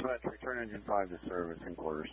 Dispatch, return engine 5 to service in quarters.